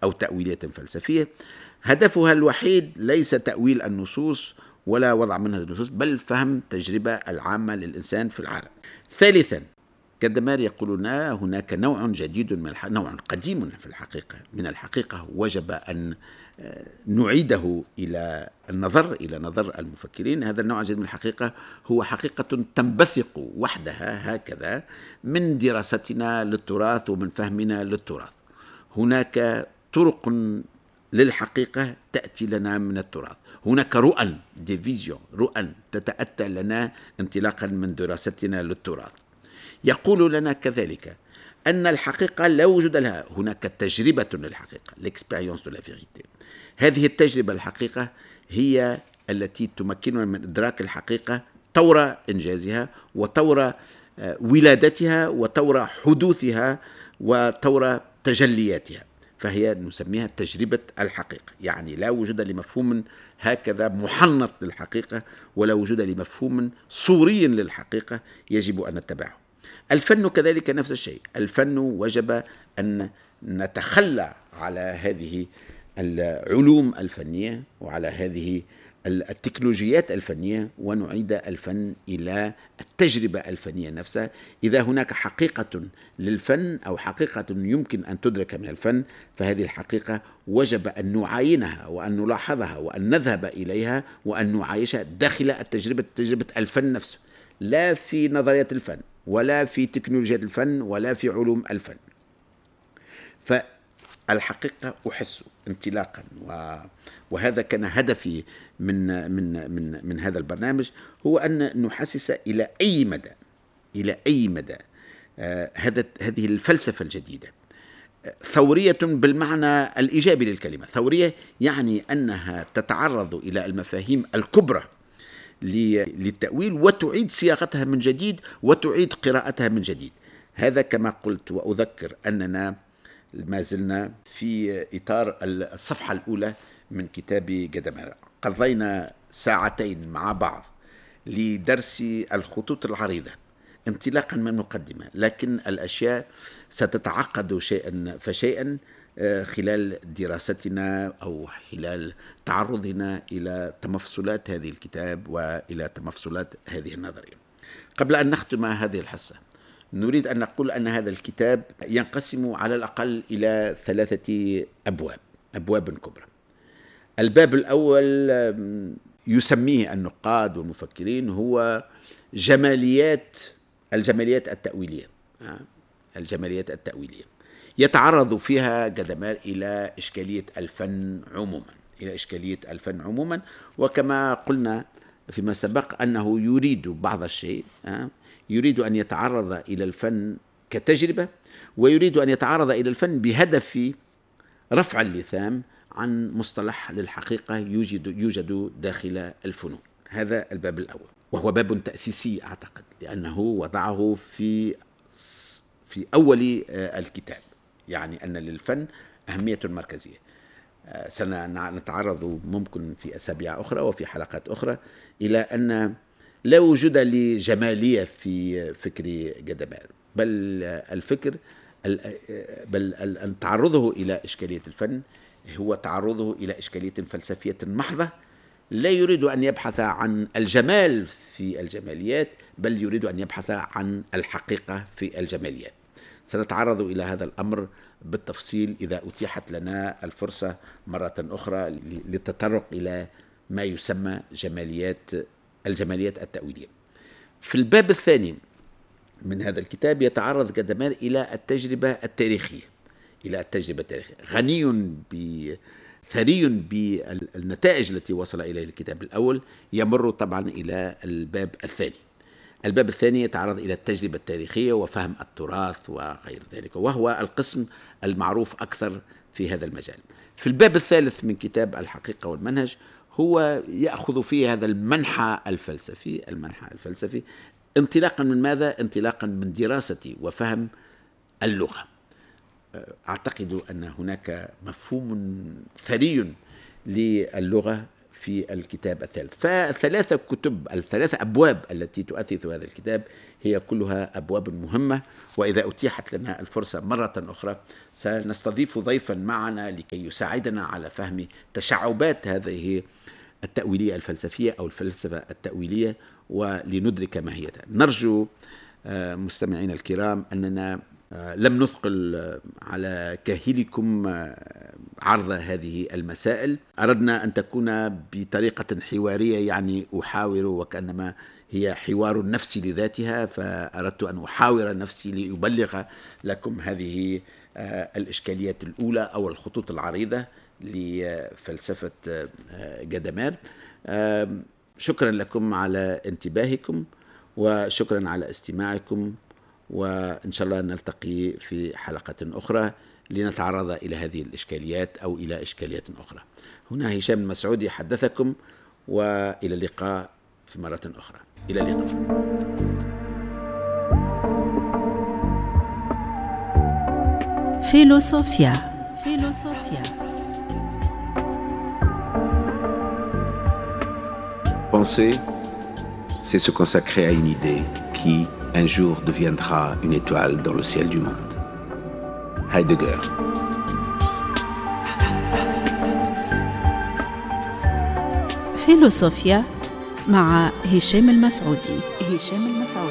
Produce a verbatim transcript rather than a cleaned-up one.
أو تأويلات فلسفية هدفها الوحيد ليس تأويل النصوص ولا وضع منها النصوص، بل فهم التجربة العامة للإنسان في العالم. ثالثا، جدامار يقول لنا هناك نوع جديد من الح... نوع قديم في الحقيقة من الحقيقة وجب أن نعيده إلى النظر إلى نظر المفكرين. هذا النوع الجديد من الحقيقة هو حقيقة تنبثق وحدها هكذا من دراستنا للتراث ومن فهمنا للتراث. هناك طرق للحقيقة تأتي لنا من التراث، هناك رؤى ديفيزيون رؤى تتأتى لنا انطلاقا من دراستنا للتراث. يقول لنا كذلك أن الحقيقة لا وجود لها، هناك تجربة للحقيقة l'expérience de la vérité. هذه التجربة الحقيقة هي التي تمكننا من إدراك الحقيقة طور إنجازها وطور ولادتها وطور حدوثها وطور تجلياتها، فهي نسميها تجربة الحقيقة. يعني لا وجود لمفهوم هكذا محنط للحقيقة ولا وجود لمفهوم صوري للحقيقة يجب أن نتبعه. الفن كذلك نفس الشيء، الفن وجب أن نتخلى على هذه العلوم الفنية وعلى هذه التكنولوجيات الفنية ونعيد الفن إلى التجربة الفنية نفسها. إذا هناك حقيقة للفن أو حقيقة يمكن أن تدرك من الفن، فهذه الحقيقة وجب أن نعاينها وأن نلاحظها وأن نذهب إليها وأن نعايشها داخل التجربة تجربة الفن نفسه، لا في نظرية الفن ولا في تكنولوجيا الفن ولا في علوم الفن. فالحقيقة أحس انطلاقا، وهذا كان هدفي من من من من هذا البرنامج، هو أن نحسس إلى أي مدى إلى أي مدى هذا هذه الفلسفة الجديدة ثورية بالمعنى الإيجابي للكلمة. ثورية يعني أنها تتعرض إلى المفاهيم الكبرى للتأويل وتعيد صياغتها من جديد وتعيد قراءتها من جديد. هذا كما قلت وأذكر أننا ما زلنا في إطار الصفحة الأولى من كتاب جدامار. قضينا ساعتين مع بعض لدرس الخطوط العريضة انطلاقا من المقدمة، لكن الأشياء ستتعقد شيئا فشيئا خلال دراستنا أو خلال تعرضنا إلى تمفصلات هذه الكتاب وإلى تمفصلات هذه النظرية. قبل أن نختم هذه الحصة نريد أن نقول أن هذا الكتاب ينقسم على الأقل إلى ثلاثة أبواب أبواب كبرى. الباب الأول يسميه النقاد والمفكرين هو جماليات الجماليات التأويلية الجماليات التأويلية يتعرض فيها جدامار إلى إشكالية الفن عموما إلى إشكالية الفن عموما وكما قلنا فيما سبق أنه يريد بعض الشيء، يريد أن يتعرض إلى الفن كتجربة ويريد أن يتعرض إلى الفن بهدف رفع اللثام عن مصطلح للحقيقة يوجد يوجد داخل الفنون. هذا الباب الأول وهو باب تأسيسي أعتقد، لأنه وضعه في في أول الكتاب، يعني أن للفن أهمية مركزية. سنتعرض ممكن في أسابيع أخرى وفي حلقات أخرى إلى أن لا وجود لجمالية في فكر جدامار، بل الفكر بل أن تعرضه إلى إشكالية الفن هو تعرضه إلى إشكالية فلسفية محضة، لا يريد أن يبحث عن الجمال في الجماليات بل يريد أن يبحث عن الحقيقة في الجماليات. سنتعرض إلى هذا الأمر بالتفصيل إذا أتيحت لنا الفرصة مرة أخرى للتطرق إلى ما يسمى جماليات الجماليات التأويلية. في الباب الثاني من هذا الكتاب يتعرض جدامار إلى التجربة التاريخية إلى التجربة التاريخية غني ب ثري بالنتائج التي وصل إليها الكتاب الأول، يمر طبعا إلى الباب الثاني. الباب الثاني يتعرض إلى التجربة التاريخية وفهم التراث وغير ذلك، وهو القسم المعروف أكثر في هذا المجال. في الباب الثالث من كتاب الحقيقة والمنهج هو يأخذ فيه هذا المنحى الفلسفي المنحى الفلسفي انطلاقا من ماذا؟ انطلاقا من دراسة وفهم اللغة. أعتقد أن هناك مفهوم ثري للغة في الكتاب الثالث. فالثلاثة كتب الثلاثة أبواب التي تؤثث هذا الكتاب هي كلها أبواب مهمة، وإذا أتيحت لنا الفرصة مرة أخرى سنستضيف ضيفا معنا لكي يساعدنا على فهم تشعبات هذه التأويلية الفلسفية أو الفلسفة التأويلية ولندرك ماهيتها. نرجو مستمعينا الكرام أننا لم نثقل على كاهلكم عرض هذه المسائل. أردنا أن تكون بطريقة حوارية، يعني أحاور وكأنما هي حوار نفسي لذاتها، فأردت أن أحاور نفسي لأبلغ لكم هذه الإشكاليات الأولى أو الخطوط العريضة لفلسفة جدامير. شكرا لكم على انتباهكم، وشكرا على استماعكم، وإن شاء الله نلتقي في حلقة أخرى لنتعرض إلى هذه الإشكاليات أو إلى إشكاليات أخرى. هنا هشام المسعودي حدثكم، وإلى اللقاء في مرة أخرى. إلى اللقاء. فيلوسوفيا فيلوسوفيا Penser, c'est se consacrer à une idée qui, un jour, deviendra une étoile dans le ciel du monde. Heidegger. فيلوسوفيا مع هشام المسعودي. هشام المسعودي.